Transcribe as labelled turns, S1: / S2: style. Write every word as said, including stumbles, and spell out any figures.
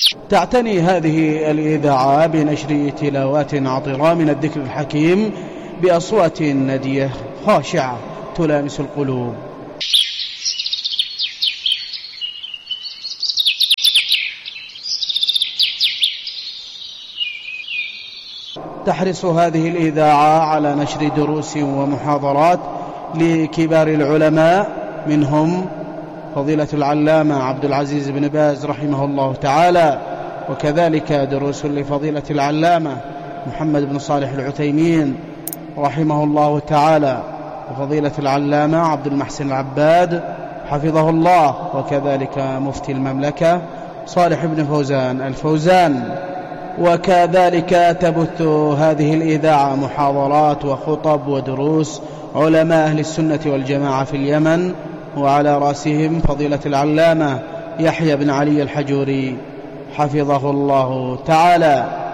S1: تعتني هذه الإذاعة بنشر تلاوات عطرة من الذكر الحكيم بأصوات ندية خاشعة تلامس القلوب. تحرص هذه الإذاعة على نشر دروس ومحاضرات لكبار العلماء، منهم فضيلة العلامة عبد العزيز بن باز رحمه الله تعالى، وكذلك دروس لفضيلة العلامة محمد بن صالح العثيمين رحمه الله تعالى، وفضيلة العلامة عبد المحسن العباد حفظه الله، وكذلك مفتي المملكة صالح بن فوزان الفوزان. وكذلك تبث هذه الإذاعة محاضرات وخطب ودروس علماء أهل السنة والجماعة في اليمن، وعلى رأسهم فضيلة العلامة يحيى بن علي الحجوري حفظه الله تعالى.